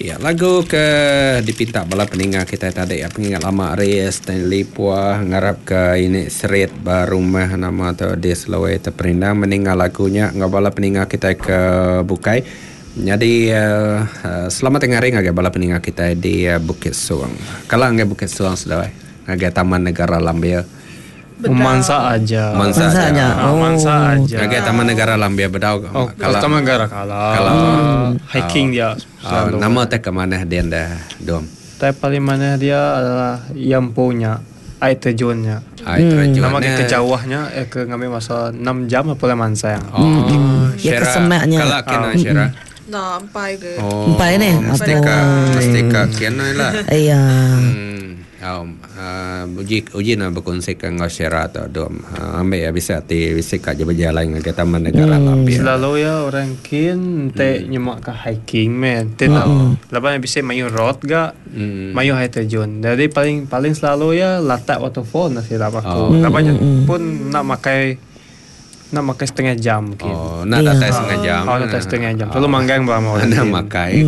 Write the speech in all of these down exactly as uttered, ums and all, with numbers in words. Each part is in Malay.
Ya, lagu ke dipinta bala peningat kita tadi ya, pengingat lama Aries Stanley Puah ngarap ke ini serit barumah nama atau di Selawai terperindang meninggal lagunya ngabala peningat kita ke Bukai. Jadi uh, uh, selamat tengari ngage bala peningat kita di uh, Bukit Suang. Kalau ngage Bukit Suang sudah ngage Taman Negara Lambia. Mansa aja. Mansa aja. aja. Oh. Mansa aja. Ngage Taman Negara Lambia bedau. Oh, kalau Taman Negara kalah. Kalau hmm. hiking dia. Oh, nama teh ke mana dia anda dom? Teh paling mana dia adalah yang punya air terjunnya. Air terjun. Nama kita jauhnya eh ke ngambil masa enam jam apa le Mansa yang. Oh, hmm. Ya kesemaknya. Kalau kena Syara. Nah, empai ke. Oh, empai ni. Mesti ka, mesti ka kena lah. Iya. Um, uh, uji uji na berkongsi ke Syara atau dom. Uh, ambil ya bisa ti bisa ka je berjalan dengan Taman Negara Lambia. Selalu ya orang kin te hmm. nyemak ke hiking men. Te tahu. Lepas ni bisa mayu road ga, hmm. mayu air terjun. Jadi paling paling selalu ya latak waterfall nasi dapat aku. Lepas pun nak makai nak makai setengah jam mungkin. Oh, nak datang setengah jam. Oh, datang setengah jam. Perlu manggang berapa orang. Nak makai.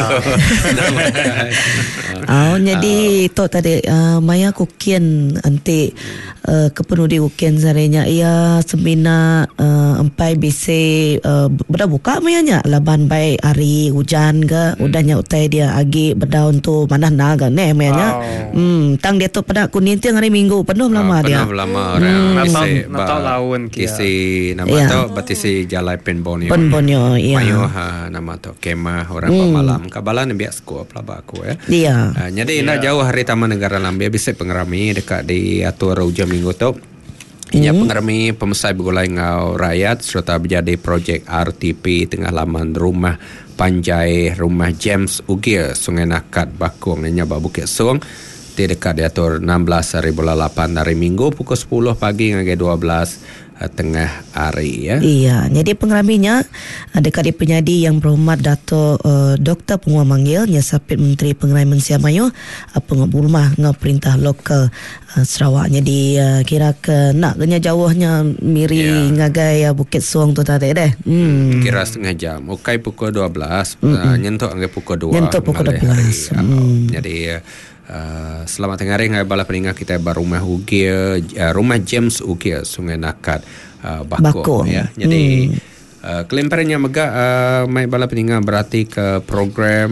Nak makai. Oh, jadi tu tadi uh, Maya kukian nanti uh, kepenuh di kukian sarenya ia semina uh, empai bisi uh, beda buka Mayanya laban baik hari hujan ke udahnya utai dia agi berdaun tu mana naga ne Mayanya. Hmm, tang dia tu pada kuning tiang hari Minggu penuh lama dia. Penuh lama orang. Natal lawan kisi nama yeah. tu batisi jalai penbonyo. Penbonyo ya. Mayo ha nama tu kemah orang hmm. pemalam kabalan biak sko pelaba aku ya. Iya. Uh, jadi yeah. nak jauh hari Taman Negara Lambia bisa pengerami dekat di atur hujung minggu tu. Inya hmm. pengerami pemesai begulai ngau rakyat serta menjadi projek R T P tengah laman rumah Panjai rumah James Ugil Sungai Nakat Bakung inya Bukit Suang di dekat diatur enam belas hari bulan lapan hari Minggu pukul sepuluh pagi hingga dua belas tengah hari ya. Iya, jadi pengeraminya dekat di penyadi yang berhormat Dato' uh, Doktor Penguat Manggil Nyasapit Menteri Pengerai Manusia Mayu uh, pengabulmah ngau perintah lokal uh, Sarawak. Jadi uh, kira ke nak kena jauhnya miri yeah. ngagai uh, Bukit Suang tu tadi deh. Hmm. Kira setengah jam. Ukai pukul dua belas, uh, nyentuk anggai pukul dua. Nyentuk pukul dua belas. Hari, hmm. Jadi uh, Uh, selamat tengah hari bala peningat kita barumah Ugil uh, rumah James Ugil Sungai Nakat uh, Bakung ya. Jadi hmm. uh, kelimperannya mega uh, mai bala peningat berarti ke program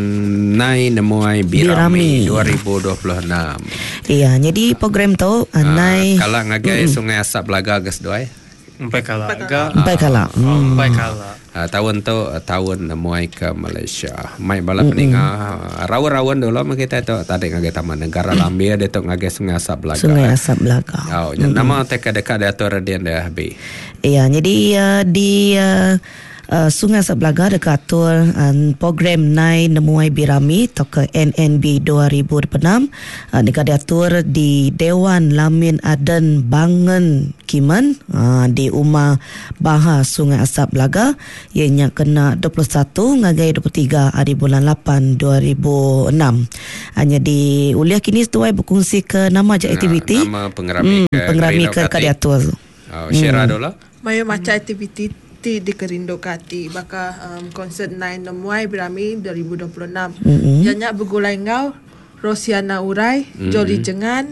Nai Nemuai Birami, Birami dua ribu dua puluh enam. Iya, jadi program tu uh, Nai kalau ngagai hmm. Sungai Asap Belaga gas doai. Empai kala. Empai kala. Empai kala. Uh, tahun tu uh, tahun Nemuai ke Malaysia. Mai bala mm-hmm. peningat uh, rawan-rawan dulu kita tu tadi ngagai Taman Negara Lambia dia tu ngagai Sungai Asap Belaga. Sungai Asap Belaga. Oh, mm-hmm. nama dekat-dekat dia tu radian dah habis. Iya, jadi uh, di uh, Uh, Sungai Asap Belaga dekat atur uh, program Nai Nemuai Birami atau ke N N B dua ribu dua puluh enam uh, dekat diatur di Dewan Lamin Aden Bangen Kiman uh, di Umar Bahar Sungai Asap Belaga ianya kena dua puluh satu ngagai dua puluh tiga hari bulan lapan dua ribu enam. Hanya di uliah kini setuai berkongsi ke nama je aktiviti nama pengerami hmm, ke pengerami ke dekat diatur. Oh, Syara hmm. dola. Mayu macam aktiviti ti di Kerindo Kati baka um, konsert Nai Nemuai Birami dua ribu dua puluh enam. Mm-hmm. Janya begulai ngau Rosiana Urai, mm-hmm. Jolly Jengan,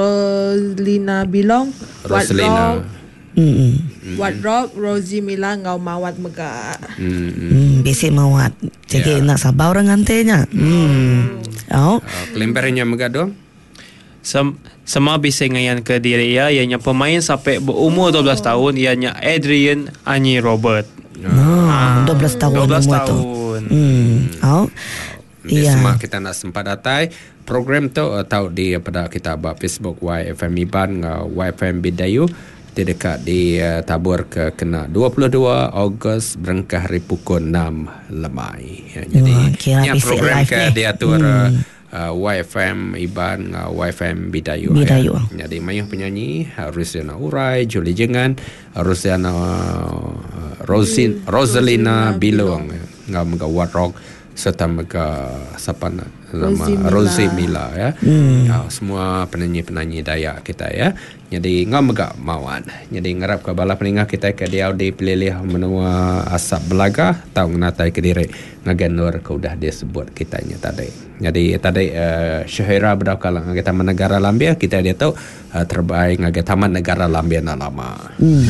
Roslina Bilong, Roslina. Mm-hmm. Wat Rock, Rosie Mila ngau mawat mega. Mm-hmm. Mm, bisi mawat. Jadi yeah. nak sabar orang ngantenya. Hmm. Oh. Uh, Kelimperannya mega dong. Sem Semua bisa ngayan ke diri ia ianya pemain sampai berumur dua belas tahun ianya Adrian Anyi Robert. Oh, ah, dua belas tahun. dua belas tahun. Hmm. Oh. Iya. Semua kita nak sempat datai program tu uh, tahu di pada kita buat Facebook Y F M Iban uh, Y F M Bidayu di dekat di uh, tabur ke kena dua puluh dua Ogos berengkah hari pukul enam lemai. Ya, jadi oh, program ke ni. diatur hmm. Uh, Y F M Iban uh, Y F M Bidayu, Bidayu. Ya. Jadi mayuh penyanyi Rosiana Urai, Julie Jengan, Rosiana uh, Rosin, Rosalina Bilong ngau mga Wat Rock serta mega siapa nak nama Rosie Mila. Rosie Mila ya. Hmm. Ya, semua penyanyi-penyanyi Dayak kita ya. Jadi ngam mega mawan. Jadi ngarap ke bala peningah kita ke dia di pilih menua asap belaga tahu ngatai ke diri ngaganur ke udah dia sebut kitanya tadi. Jadi tadi uh, Syahira berdakala ngagai Taman Negara Lambia kita dia tahu uh, terbaik ngagai Taman Negara Lambia na lama. Hmm.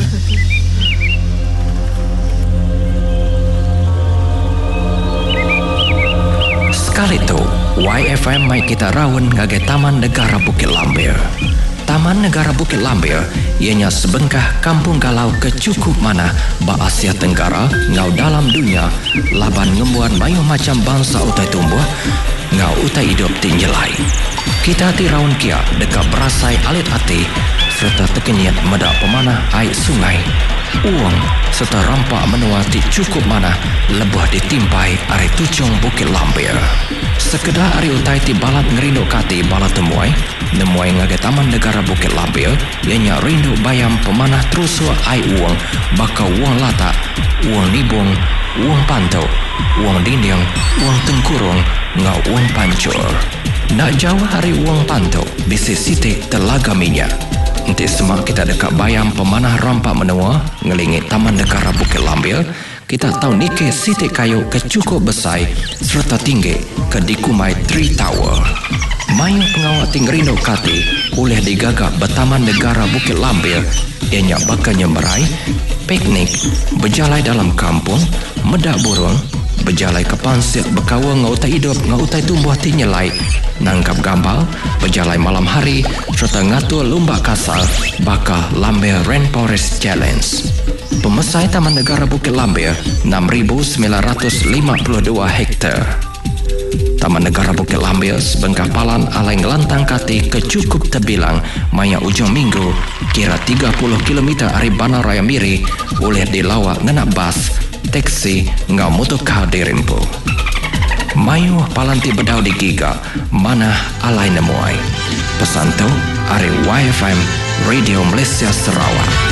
Sekali itu, Y F M mai kita raun ngagai Taman Negara Bukit Lambir. Taman Negara Bukit Lambir ianya sebengkah kampung galau kecukup mana ba Asia Tenggara ngau dalam dunia laban ngembuan mayu macam bangsa utai tumbuh ngau utai hidup tinjelai. Kita ti raun kia dekat berasai alit hati serta tekenyat medak pemanah air sungai. Uang serta rampak menua ti cukup mana lebuh ditimpai ari tucung Bukit Lambir. Sekedar ari utai ti balat ngerindu kati balat temuai, nemuai ngagai Taman Negara Bukit Lambir, ianya rindu bayam pemanah terusua ai uang, baka uang latak, uang nibung, uang pantau, uang dinding, uang tengkurung, ngau uang pancur. Nak jauh hari uang pantau, bisi sitik Telaga Minyak. Nanti semak kita dekat bayam pemanah rampak menua ngelingi Taman Negara Bukit Lambir, kita tahu nike sitik kayu kecukup besar serta tinggi ke dikumai Three Tower. Mayu pengawal tinggerindo kati oleh digagak Taman Negara Bukit Lambir ianya bakanya merai, piknik, berjalai dalam kampung, medak burung, berjalai ke pansit berkawa ngautai hidup ngautai tumbuh tinyelai, nangkap gambal, berjalai malam hari serta ngatur lomba kasar baka Lambir Rainforest Challenge. Pemesai Taman Negara Bukit Lambir enam ribu sembilan ratus lima puluh dua hektar. Taman Negara Bukit Lambir sebengkah palan alai ngelantang kati kecukup terbilang maya ujung minggu kira tiga puluh kilometer dari Bandar Raya Miri boleh dilawak ngenak bas, teksi ngau motorkar dirimpu. Mayu palanti bedau di giga mana alai nemuai. Pesan tu ari Y F M Radio Malaysia Sarawak.